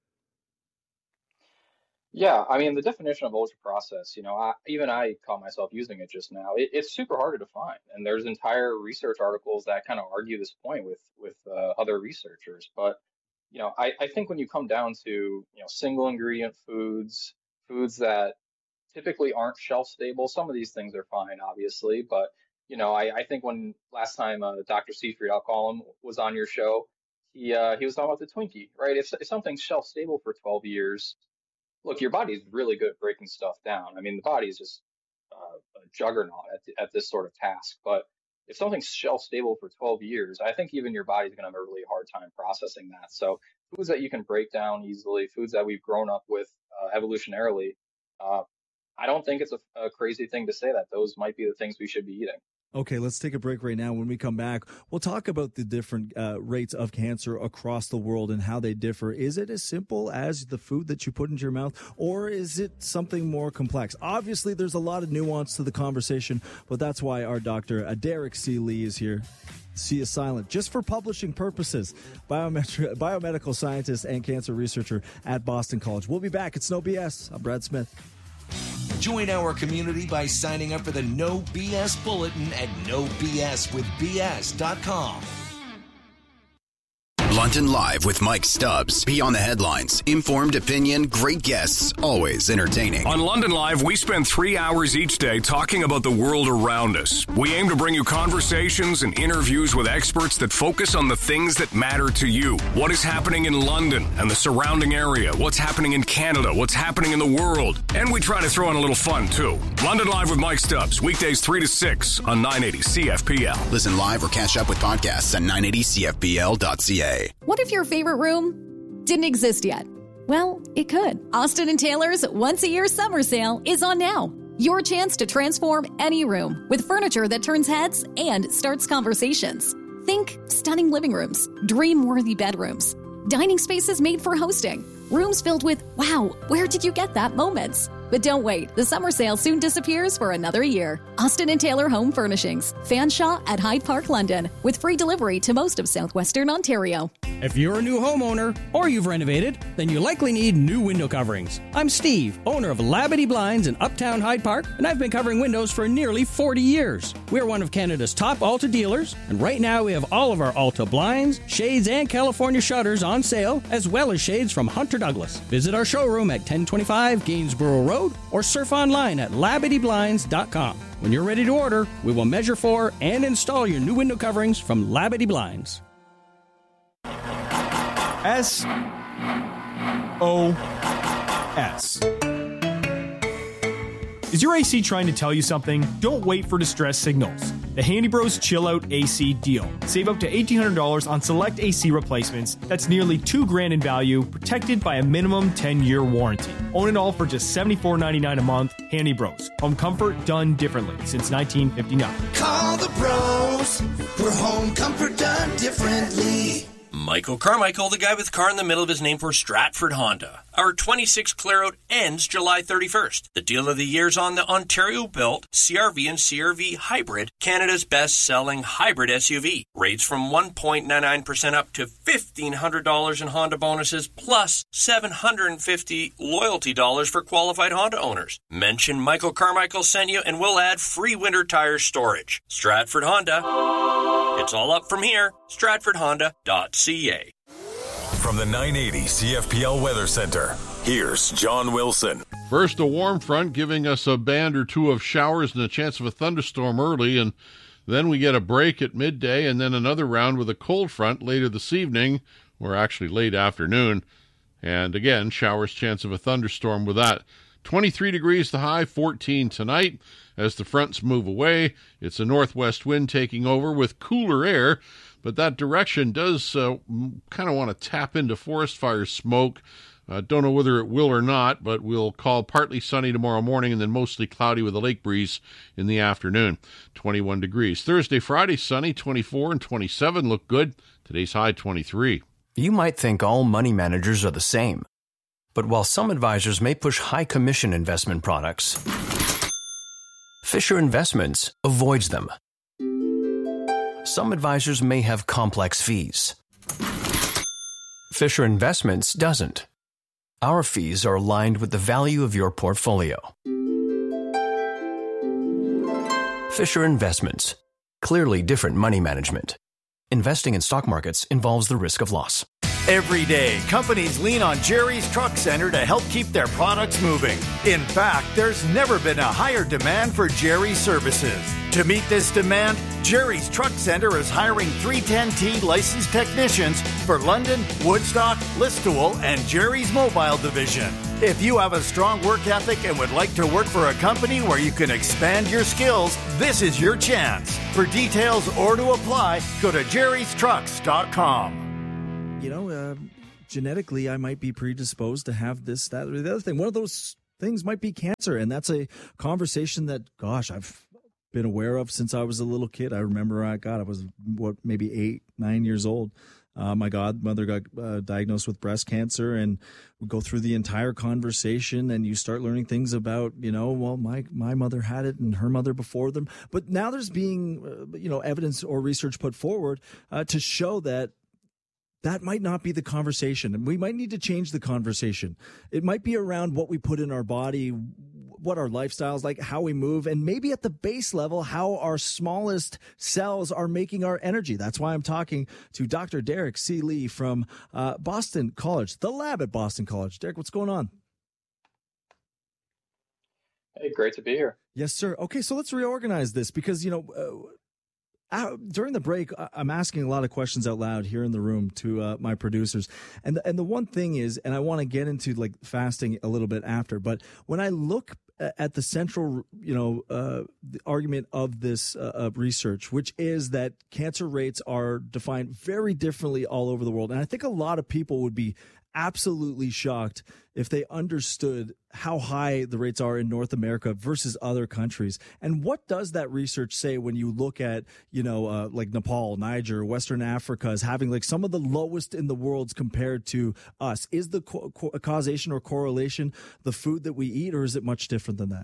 Yeah, I mean, the definition of ultra processed, you know, I, even I caught myself using it just now. It, it's super hard to define, and there's entire research articles that kind of argue this point with with uh, other researchers. But you know, I, I think when you come down to, you know, single ingredient foods, foods that typically aren't shelf stable, some of these things are fine, obviously, but you know, I, I think when last time uh, Doctor Seafried, I'll call him, was on your show, he uh, he was talking about the Twinkie, right? If, if something's shelf stable for twelve years, look, your body's really good at breaking stuff down. I mean, the body is just uh, a juggernaut at, at this sort of task. But if something's shelf stable for twelve years, I think even your body's going to have a really hard time processing that. So foods that you can break down easily, foods that we've grown up with uh, evolutionarily, uh, I don't think it's a, a crazy thing to say that those might be the things we should be eating. Okay, let's take a break right now. When we come back, we'll talk about the different uh, rates of cancer across the world and how they differ. Is it as simple as the food that you put into your mouth, or is it something more complex? Obviously, there's a lot of nuance to the conversation, but that's why our doctor, uh, Derek C. Lee, is here. C is silent, just for publishing purposes. Biometri- biomedical scientist and cancer researcher at Boston College. We'll be back. It's No B S. I'm Brad Smith. Join our community by signing up for the No B S Bulletin at no b s with b s dot com. London Live with Mike Stubbs. Beyond the headlines. Informed opinion, great guests, always entertaining. On London Live, we spend three hours each day talking about the world around us. We aim to bring you conversations and interviews with experts that focus on the things that matter to you. What is happening in London and the surrounding area? What's happening in Canada? What's happening in the world? And we try to throw in a little fun, too. London Live with Mike Stubbs. Weekdays three to six on nine eighty C F P L. Listen live or catch up with podcasts at nine eighty C F P L dot C A. What if your favorite room didn't exist yet? Well, it could. Austin and Taylor's once-a-year summer sale is on now. Your chance to transform any room with furniture that turns heads and starts conversations. Think stunning living rooms, dream-worthy bedrooms, dining spaces made for hosting, rooms filled with, wow, where did you get that moments? But don't wait, the summer sale soon disappears for another year. Austin and Taylor Home Furnishings, Fanshawe at Hyde Park, London, with free delivery to most of southwestern Ontario. If you're a new homeowner or you've renovated, then you likely need new window coverings. I'm Steve, owner of Labadee Blinds in Uptown Hyde Park, and I've been covering windows for nearly forty years. We're one of Canada's top Alta dealers, and right now we have all of our Alta blinds, shades, and California shutters on sale, as well as shades from Hunter Douglas. Visit our showroom at ten twenty-five Gainsborough Road or surf online at labadee blinds dot com. When you're ready to order, we will measure for and install your new window coverings from Labadee Blinds. S O S. Is your A C trying to tell you something? Don't wait for distress signals. The Handy Bros Chill Out A C deal. Save up to eighteen hundred dollars on select A C replacements. That's nearly two grand in value, protected by a minimum ten-year warranty. Own it all for just seventy-four ninety-nine a month. Handy Bros. Home comfort done differently since nineteen fifty-nine. Call the pros for home comfort done differently. Michael Carmichael, the guy with car in the middle of his name for Stratford Honda. Our twenty-six clear out ends July thirty-first. The deal of the year's on the Ontario-built C R V and C R V Hybrid, Canada's best-selling hybrid S U V. Rates from one point nine nine percent up to fifteen hundred dollars in Honda bonuses, plus seven hundred fifty loyalty dollars for qualified Honda owners. Mention Michael Carmichael sent you and we'll add free winter tire storage. Stratford Honda. It's all up from here. Stratford Honda dot C A. From the nine eighty C F P L Weather Center, here's John Wilson. First, a warm front giving us a band or two of showers and a chance of a thunderstorm early, and then we get a break at midday and then another round with a cold front later this evening, or actually late afternoon. And again, showers, chance of a thunderstorm with that. twenty-three degrees the high, fourteen tonight. As the fronts move away, it's a northwest wind taking over with cooler air, but that direction does uh, kind of want to tap into forest fire smoke. Uh, don't know whether it will or not, but we'll call partly sunny tomorrow morning and then mostly cloudy with a lake breeze in the afternoon. twenty-one degrees. Thursday, Friday, sunny, twenty-four and twenty-seven look good. Today's high, twenty-three. You might think all money managers are the same, but while some advisors may push high commission investment products, Fisher Investments avoids them. Some advisors may have complex fees. Fisher Investments doesn't. Our fees are aligned with the value of your portfolio. Fisher Investments. Clearly different money management. Investing in stock markets involves the risk of loss. Every day, companies lean on Jerry's Truck Center to help keep their products moving. In fact, there's never been a higher demand for Jerry's services. To meet this demand, Jerry's Truck Center is hiring three ten T licensed technicians for London, Woodstock, Listowel, and Jerry's Mobile Division. If you have a strong work ethic and would like to work for a company where you can expand your skills, this is your chance. For details or to apply, go to jerrys trucks dot com. You know, uh, genetically, I might be predisposed to have this, that, or the other thing. One of those things might be cancer, and that's a conversation that, gosh, I've been aware of since I was a little kid. I remember I got, I was what, maybe eight, nine years old. Uh, my godmother got uh, diagnosed with breast cancer, and we go through the entire conversation, and you start learning things about, you know, well, my, my mother had it and her mother before them. But now there's being, uh, you know, evidence or research put forward uh, to show that that might not be the conversation, and we might need to change the conversation. It might be around what we put in our body, what our lifestyles like, how we move, and maybe at the base level, how our smallest cells are making our energy. That's why I'm talking to Doctor Derek C. Lee from uh, Boston College, the lab at Boston College. Derek, what's going on? Hey, great to be here. Yes, sir. Okay, so let's reorganize this because, you know, uh, Uh, during the break, I'm asking a lot of questions out loud here in the room to uh, my producers. And the, and the one thing is, and I want to get into like fasting a little bit after, but when I look at the central, you know, uh, the argument of this uh, of research, which is that cancer rates are defined very differently all over the world. And I think a lot of people would be absolutely shocked if they understood how high the rates are in North America versus other countries. And what does that research say when you look at, you know, uh, like Nepal, Niger, Western Africa as having like some of the lowest in the world compared to us? Is the co- co- causation or correlation the food that we eat, or is it much different than that?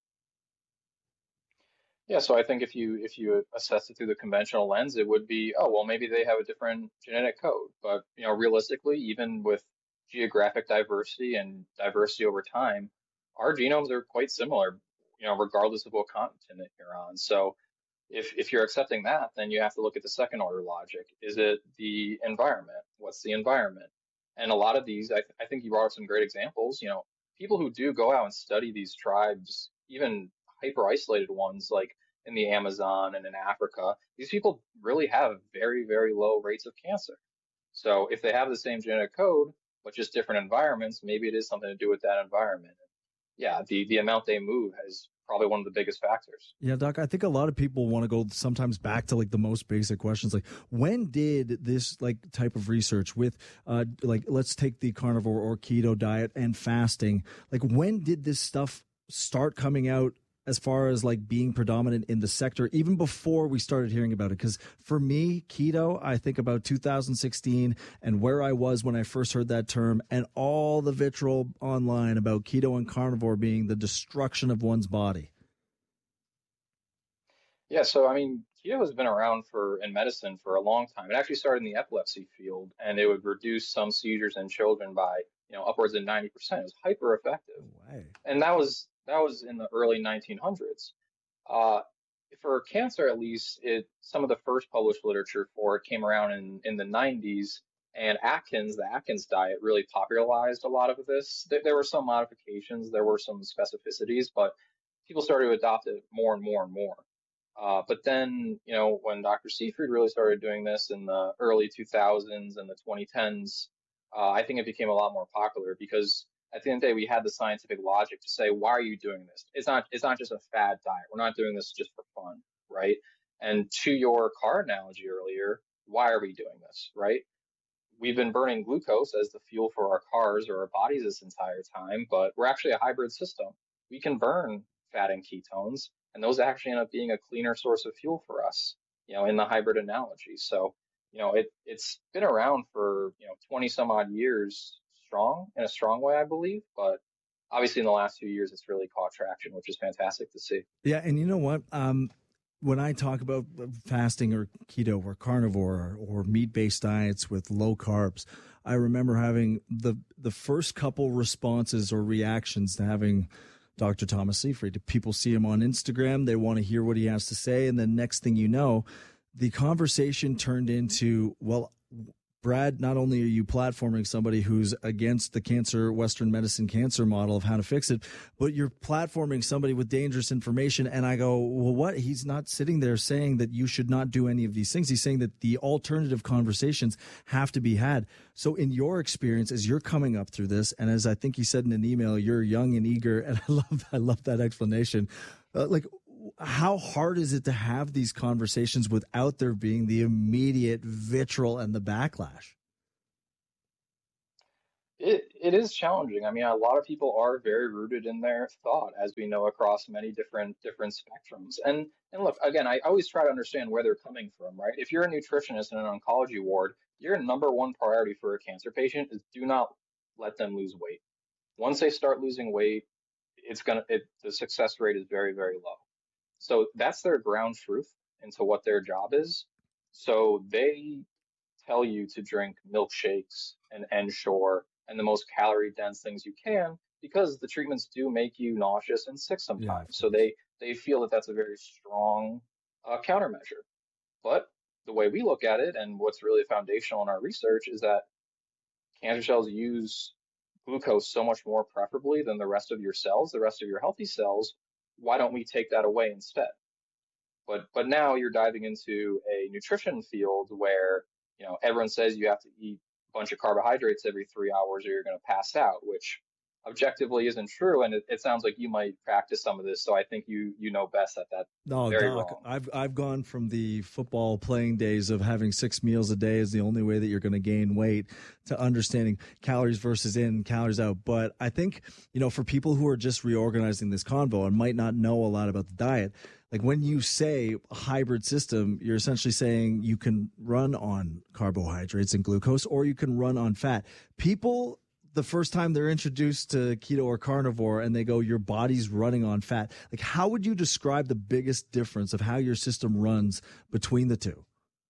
Yeah, so I think if you if you assess it through the conventional lens, it would be, oh, well, maybe they have a different genetic code. But, you know, realistically, even with geographic diversity and diversity over time, our genomes are quite similar, you know, regardless of what continent you're on. So if if you're accepting that, then you have to look at the second order logic. Is it the environment? What's the environment? And a lot of these, I, th- I think you brought up some great examples. You know, people who do go out and study these tribes, even hyper isolated ones like in the Amazon and in Africa, these people really have very, very low rates of cancer. So if they have the same genetic code, but just different environments, maybe it is something to do with that environment. Yeah, the, the amount they move is probably one of the biggest factors. Yeah, Doc, I think a lot of people want to go sometimes back to like the most basic questions. Like, when did this like type of research with uh, like, let's take the carnivore or keto diet and fasting, like when did this stuff start coming out as far as like being predominant in the sector, even before we started hearing about it? Because for me, keto, I think about two thousand sixteen and where I was when I first heard that term, and all the vitriol online about keto and carnivore being the destruction of one's body. Yeah, so I mean, keto has been around for in medicine for a long time. It actually started in the epilepsy field, and it would reduce some seizures in children by, you know, upwards of ninety percent. It was hyper effective. Wow. And that was That was in the early nineteen hundreds. Uh, for cancer, at least, it some of the first published literature for it came around in, in the nineties. And Atkins, the Atkins diet, really popularized a lot of this. There, there were some modifications, there were some specificities, but people started to adopt it more and more and more. Uh, but then, you know, when Doctor Seyfried really started doing this in the early two thousands and the twenty tens, uh, I think it became a lot more popular because at the end of the day, we had the scientific logic to say, why are you doing this? It's not, it's not just a fad diet. We're not doing this just for fun, right? And to your car analogy earlier, why are we doing this, right? We've been burning glucose as the fuel for our cars or our bodies this entire time, but we're actually a hybrid system. We can burn fat and ketones, and those actually end up being a cleaner source of fuel for us, you know, in the hybrid analogy. So, you know, it, it's been around for, you know, twenty some odd years, strong in a strong way, I believe. But obviously in the last few years, it's really caught traction, which is fantastic to see. Yeah. And you know what? Um, when I talk about fasting or keto or carnivore or, or meat-based diets with low carbs, I remember having the, the first couple responses or reactions to having Doctor Thomas Seyfried. People see him on Instagram. They want to hear what he has to say. And then next thing you know, the conversation turned into, well, Brad, not only are you platforming somebody who's against the cancer, Western medicine cancer model of how to fix it, but you're platforming somebody with dangerous information. And I go, well, what? He's not sitting there saying that you should not do any of these things. He's saying that the alternative conversations have to be had. So in your experience, as you're coming up through this, and as I think he said in an email, you're young and eager, and I love, I love that explanation. Uh, like, how hard is it to have these conversations without there being the immediate vitriol and the backlash? It it is challenging. I mean, a lot of people are very rooted in their thought, as we know, across many different different spectrums. And and look, again, I always try to understand where they're coming from, right? If you're a nutritionist in an oncology ward, your number one priority for a cancer patient is do not let them lose weight. Once they start losing weight, it's gonna it, the success rate is very, very low. So that's their ground truth into what their job is. So they tell you to drink milkshakes and Ensure and the most calorie dense things you can because the treatments do make you nauseous and sick sometimes. Yeah. So they, they feel that that's a very strong uh, countermeasure. But the way we look at it and what's really foundational in our research is that cancer cells use glucose so much more preferably than the rest of your cells, the rest of your healthy cells. Why don't we take that away instead? But but now you're diving into a nutrition field where, you know, everyone says you have to eat a bunch of carbohydrates every three hours or you're going to pass out, which objectively isn't true. And it, it sounds like you might practice some of this. So I think you you know best at that. No, very Doc, wrong. I've I've gone from the football playing days of having six meals a day is the only way that you're going to gain weight to understanding calories versus in, calories out. But I think, you know, for people who are just reorganizing this convo and might not know a lot about the diet, like when you say a hybrid system, you're essentially saying you can run on carbohydrates and glucose or you can run on fat. People, the first time they're introduced to keto or carnivore and they go, your body's running on fat. Like, how would you describe the biggest difference of how your system runs between the two?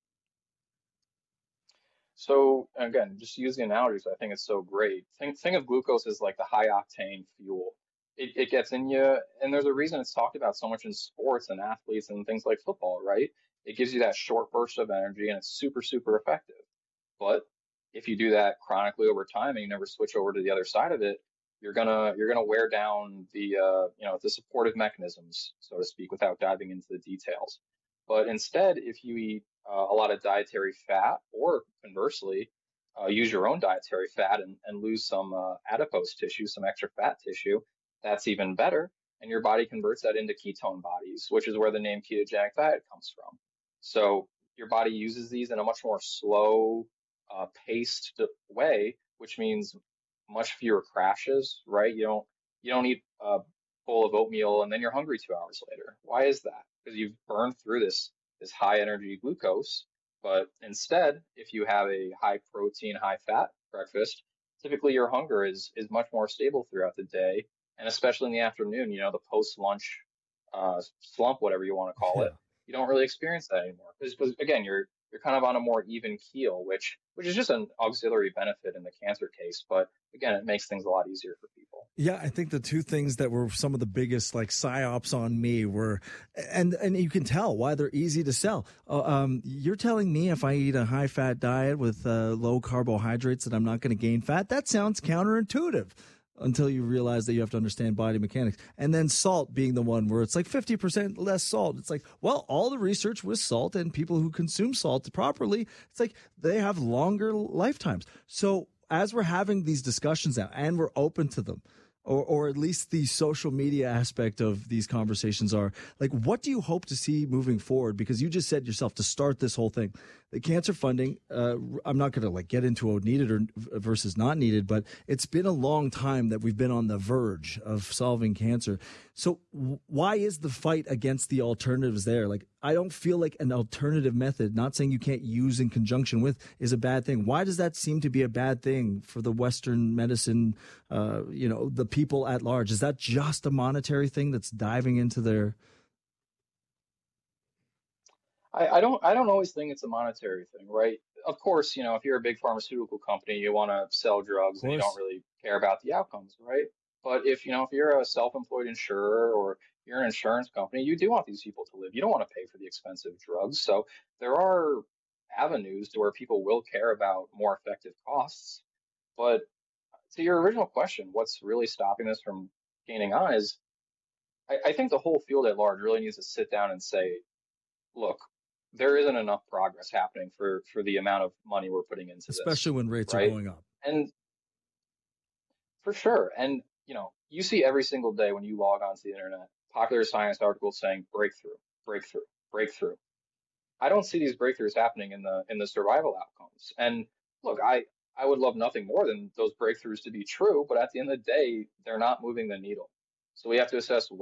So again, just use the analogies. I think it's so great. Think, think of glucose as like the high octane fuel. It, it gets in you, and there's a reason it's talked about so much in sports and athletes and things like football, right? It gives you that short burst of energy and it's super, super effective. But if you do that chronically over time and you never switch over to the other side of it, you're gonna you're gonna wear down the uh, you know the supportive mechanisms, so to speak, without diving into the details. But instead, if you eat uh, a lot of dietary fat, or conversely, uh, use your own dietary fat and, and lose some uh, adipose tissue, some extra fat tissue, that's even better. And your body converts that into ketone bodies, which is where the name ketogenic diet comes from. So your body uses these in a much more slow, uh, paced way, which means much fewer crashes, right? You don't you don't eat a bowl of oatmeal and then you're hungry two hours later. Why is that? Because you've burned through this this high energy glucose. But instead, if you have a high protein, high fat breakfast, typically your hunger is is much more stable throughout the day, and especially in the afternoon. You know, the post lunch uh, slump, whatever you want to call it, you don't really experience that anymore because again, you're you're kind of on a more even keel, which which is just an auxiliary benefit in the cancer case. But again, it makes things a lot easier for people. Yeah, I think the two things that were some of the biggest like psyops on me were, and and you can tell why they're easy to sell. Uh, um, you're telling me if I eat a high fat diet with uh, low carbohydrates that I'm not going to gain fat? That sounds counterintuitive. Until you realize that you have to understand body mechanics. And then salt being the one where it's like fifty percent less salt. It's like, well, all the research was salt, and people who consume salt properly, it's like they have longer lifetimes. So as we're having these discussions now and we're open to them, or or at least the social media aspect of these conversations are, like, what do you hope to see moving forward? Because you just said yourself to start this whole thing, the cancer funding, uh, I'm not going to like get into needed or versus not needed, but it's been a long time that we've been on the verge of solving cancer. So w- why is the fight against the alternatives there? Like, I don't feel like an alternative method, not saying you can't use in conjunction with, is a bad thing. Why does that seem to be a bad thing for the Western medicine, uh, you know, the people at large? Is that just a monetary thing that's diving into their... I, I don't I don't always think it's a monetary thing, right? Of course, you know, if you're a big pharmaceutical company, you want to sell drugs and you don't really care about the outcomes, right? But if, you know, if you're a self-employed insurer or you're an insurance company, you do want these people to live. You don't want to pay for the expensive drugs. So there are avenues to where people will care about more effective costs. But to your original question, what's really stopping this from gaining on is I, I think the whole field at large really needs to sit down and say, look, there isn't enough progress happening for, for the amount of money we're putting into this. Especially when rates right? are going up. And for sure. And, you know, you see every single day when you log onto the internet, popular science articles saying breakthrough, breakthrough, breakthrough. I don't see these breakthroughs happening in the in the survival outcomes. And look, I, I would love nothing more than those breakthroughs to be true, but at the end of the day, they're not moving the needle. So we have to assess